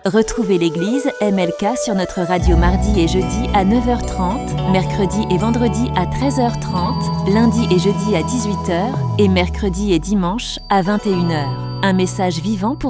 Retrouvez l'église MLK sur notre radio mardi et jeudi à 9h30, mercredi et vendredi à 13h30, lundi et jeudi à 18h et mercredi et dimanche à 21h. Un message vivant pour